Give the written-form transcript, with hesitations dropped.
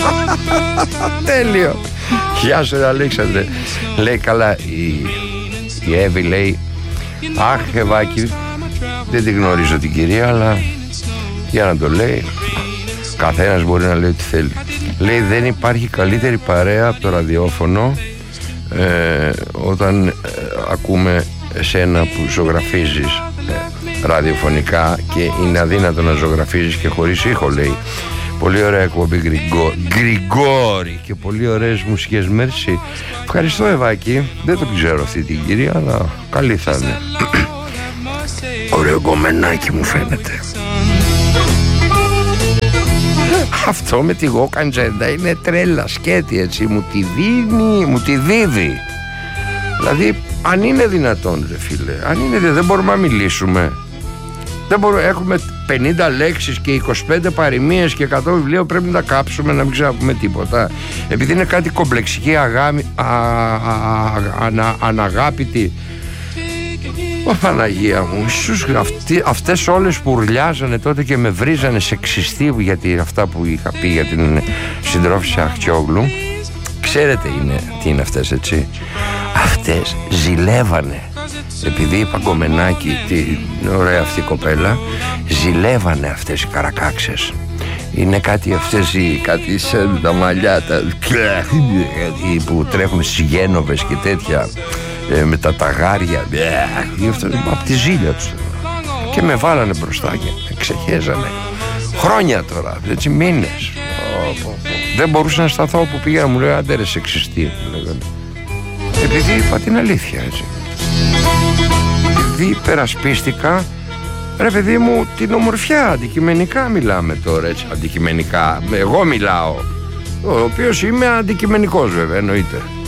Τέλειο. Γεια σου Αλέξανδρε. Λέει καλά η Εύη, λέει αχ Ευάκη, δεν την γνωρίζω την κυρία, αλλά για να το λέει, καθένας μπορεί να λέει ό,τι θέλει. Λέει δεν υπάρχει καλύτερη παρέα από το ραδιόφωνο όταν ακούμε εσένα που ζωγραφίζεις ραδιοφωνικά και είναι αδύνατο να ζωγραφίζεις και χωρίς ήχο, λέει. Πολύ ωραία εκπομπή Γρηγόρη και πολύ ωραίες μουσικές. Μέρση. Ευχαριστώ Ευάκη. Δεν το ξέρω αυτή την κυρία, αλλά καλή θα είναι. Ωραίο κομμενάκι μου φαίνεται. Αυτό με τη γόκαντζέντα είναι τρέλα σκέτη, έτσι. Μου τη δίδει. Δηλαδή αν είναι δυνατόν ρε φίλε, αν είναι, δεν μπορούμε να μιλήσουμε. Δεν μπορούμε, έχουμε 50 λέξεις και 25 παροιμίες και 100 βιβλία, πρέπει να τα κάψουμε, να μην ξαναπούμε τίποτα. Επειδή είναι κάτι κομπλεξική, αναγάπητη. Παναγία μου, αυτές όλες που ουρλιάζανε τότε και με βρίζανε σεξιστή, γιατί αυτά που είχα πει για την συντρόφισσα Αχτσιόγλου, ξέρετε τι είναι αυτές, έτσι. Αυτές ζηλεύανε. Επειδή είπα Κομμενάκη, την ωραία αυτή κοπέλα, ζηλεύανε αυτές οι καρακάξες. Είναι κάτι αυτές κάτι σαν τα μαλλιά που τρέχουν στις Γένοβες και τέτοια, με τα ταγάρια από τη ζήλια τους, και με βάλανε μπροστά και με ξεχέζανε χρόνια τώρα, έτσι μήνες. Δεν μπορούσα να σταθώ που πήγα, μου λέει άντε ρε σεξιστή, επειδή είπα την αλήθεια, έτσι. Επειδή υπερασπίστηκα, ρε παιδί μου, την ομορφιά. Αντικειμενικά μιλάμε τώρα, έτσι. Αντικειμενικά, εγώ μιλάω, ο οποίος είμαι αντικειμενικός βέβαια, εννοείται.